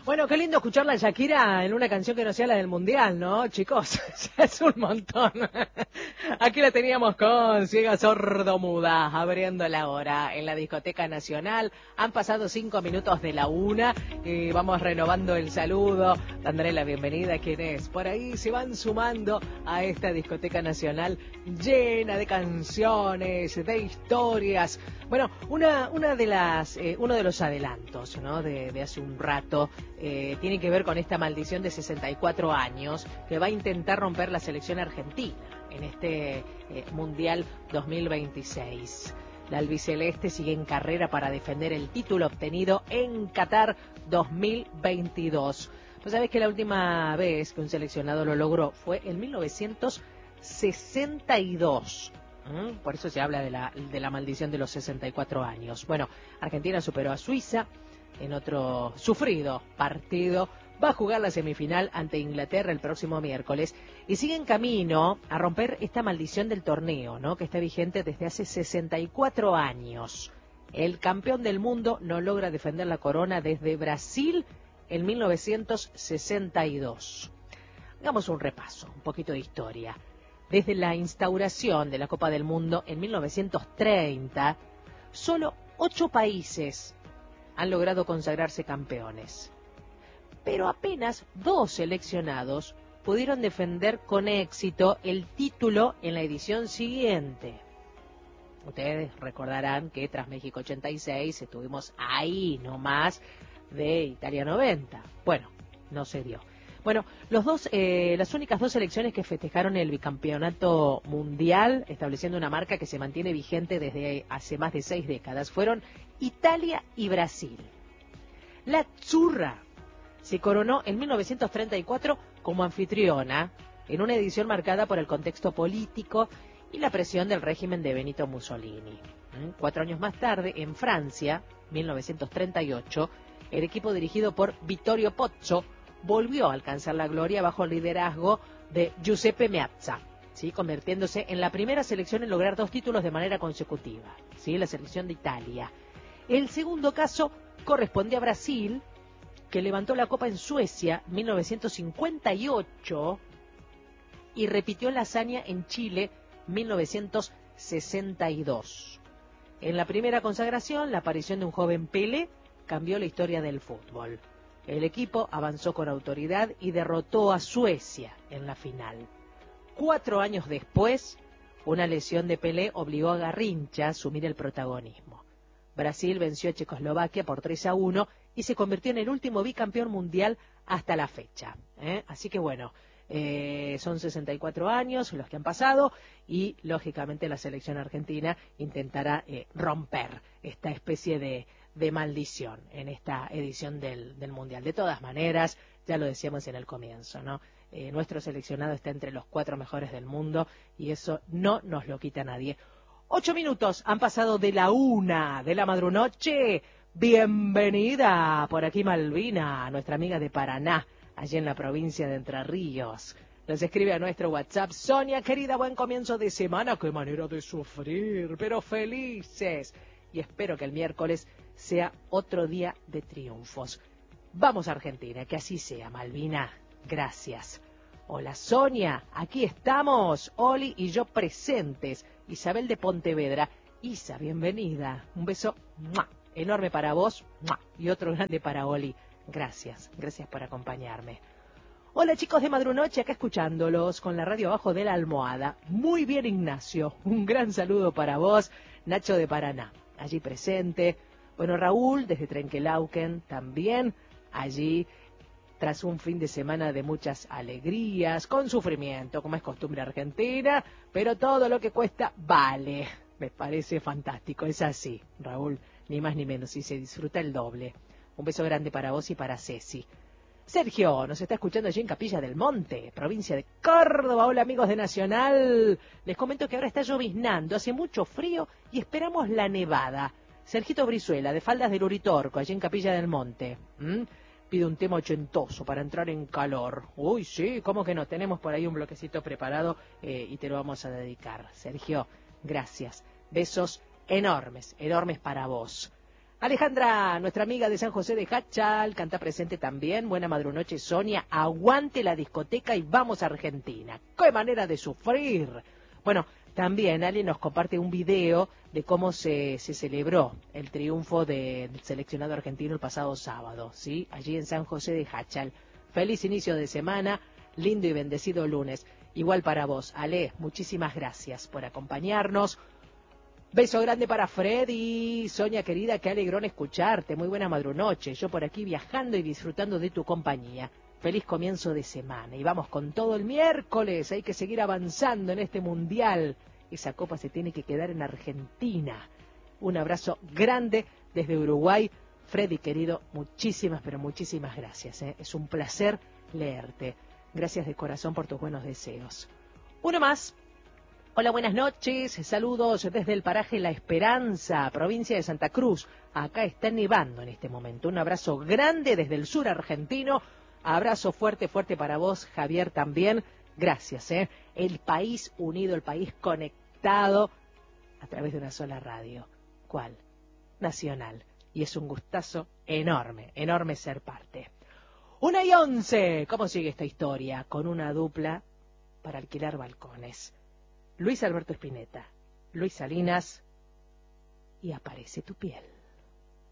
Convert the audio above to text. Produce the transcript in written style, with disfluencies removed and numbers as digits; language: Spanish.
Bueno, qué lindo escucharla a Shakira en una canción que no sea la del Mundial, ¿no, chicos? Ya es un montón. Aquí la teníamos con Ciega Sordomuda, abriendo la hora en la Discoteca Nacional. Han pasado 5 minutos de la 1 y vamos renovando el saludo, dándole la bienvenida a quienes por ahí se van sumando a esta Discoteca Nacional llena de canciones, de historias. Bueno, uno de los adelantos, ¿no? de hace un rato tiene que ver con esta maldición de 64 años que va a intentar romper la selección argentina en este Mundial 2026. La albiceleste sigue en carrera para defender el título obtenido en Qatar 2022. Pues sabés que la última vez que un seleccionado lo logró fue en 1962. Por eso se habla de la maldición de los 64 años. Bueno, Argentina superó a Suiza en otro sufrido partido. Va a jugar la semifinal ante Inglaterra el próximo miércoles y sigue en camino a romper esta maldición del torneo, ¿no? Que está vigente desde hace 64 años. El campeón del mundo no logra defender la corona desde Brasil en 1962. Hagamos un repaso, un poquito de historia. Desde la instauración de la Copa del Mundo en 1930, solo 8 países han logrado consagrarse campeones. Pero apenas 2 seleccionados pudieron defender con éxito el título en la edición siguiente. Ustedes recordarán que tras México 86 estuvimos ahí nomás de Italia 90. Bueno, no se dio. Bueno, las únicas 2 selecciones que festejaron el bicampeonato mundial, estableciendo una marca que se mantiene vigente desde hace más de 6 décadas, fueron Italia y Brasil. La Azzurra se coronó en 1934 como anfitriona, en una edición marcada por el contexto político y la presión del régimen de Benito Mussolini. 4 años más tarde, en Francia, 1938, el equipo dirigido por Vittorio Pozzo volvió a alcanzar la gloria bajo el liderazgo de Giuseppe Meazza, ¿sí? Convirtiéndose en la primera selección en lograr 2 títulos de manera consecutiva, ¿sí? La selección de Italia. El segundo caso corresponde a Brasil, que levantó la Copa en Suecia en 1958 y repitió la hazaña en Chile 1962. En la primera consagración, la aparición de un joven Pelé cambió la historia del fútbol. El equipo avanzó con autoridad y derrotó a Suecia en la final. 4 años después, una lesión de Pelé obligó a Garrincha a asumir el protagonismo. Brasil venció a Checoslovaquia por 3-1 y se convirtió en el último bicampeón mundial hasta la fecha. Así que bueno, son 64 años los que han pasado y lógicamente la selección argentina intentará romper esta especie de maldición en esta edición del Mundial. De todas maneras, ya lo decíamos en el comienzo, ¿no? Nuestro seleccionado está entre los 4 mejores del mundo y eso no nos lo quita nadie. 8 minutos han pasado de la 1 de la madrunoche. Bienvenida por aquí Malvina, nuestra amiga de Paraná, allí en la provincia de Entre Ríos. Nos escribe a nuestro WhatsApp: Sonia, querida, buen comienzo de semana. Qué manera de sufrir, pero felices. Y espero que el miércoles sea otro día de triunfos. Vamos a Argentina, que así sea, Malvina. Gracias. Hola Sonia, aquí estamos, Oli y yo presentes. Isabel de Pontevedra. Isa, bienvenida. Un beso enorme para vos y otro grande para Oli. Gracias por acompañarme. Hola chicos de Madrunoche, acá escuchándolos con la radio abajo de la almohada. Muy bien, Ignacio, un gran saludo para vos. Nacho de Paraná, allí presente. Bueno, Raúl desde Trenquelauquen también allí, tras un fin de semana de muchas alegrías, con sufrimiento, como es costumbre argentina, pero todo lo que cuesta vale. Me parece fantástico, es así, Raúl, ni más ni menos, y se disfruta el doble. Un beso grande para vos y para Ceci. Sergio nos está escuchando allí en Capilla del Monte, provincia de Córdoba. Hola amigos de Nacional. Les comento que ahora está lloviznando, hace mucho frío y esperamos la nevada. Sergito Brizuela, de Faldas del Uritorco, allí en Capilla del Monte. Pide un tema ochentoso para entrar en calor. Uy, sí, ¿cómo que no? Tenemos por ahí un bloquecito preparado y te lo vamos a dedicar. Sergio, gracias. Besos enormes para vos. Alejandra, nuestra amiga de San José de Hachal, canta presente también. Buena madrunoche, Sonia. Aguante la discoteca y vamos a Argentina. ¡Qué manera de sufrir! Bueno, también Ali nos comparte un video de cómo se celebró el triunfo del seleccionado argentino el pasado sábado, ¿sí? Allí en San José de Hachal. Feliz inicio de semana, lindo y bendecido lunes. Igual para vos, Ale, muchísimas gracias por acompañarnos. Beso grande para Freddy. Sonia querida, qué alegrón escucharte. Muy buena madrunoche. Yo por aquí viajando y disfrutando de tu compañía. Feliz comienzo de semana. Y vamos con todo el miércoles. Hay que seguir avanzando en este mundial. Esa copa se tiene que quedar en Argentina. Un abrazo grande desde Uruguay. Freddy querido, muchísimas, pero muchísimas gracias. Es un placer leerte. Gracias de corazón por tus buenos deseos. Uno más. Hola, buenas noches, saludos desde el paraje La Esperanza, provincia de Santa Cruz. Acá está nevando en este momento. Un abrazo grande desde el sur argentino. Abrazo fuerte, fuerte para vos, Javier, también. Gracias, El país unido, el país conectado a través de una sola radio. ¿Cuál? Nacional. Y es un gustazo enorme, enorme ser parte. 1:11. ¿Cómo sigue esta historia? Con una dupla para alquilar balcones. Luis Alberto Spinetta, Luis Salinas y Aparece tu piel.